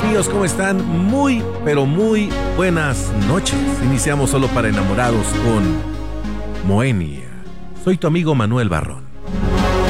míos, ¿cómo están? Muy, pero muy buenas noches. Iniciamos Solo para Enamorados con Moenia. Soy tu amigo Manuel Barrón.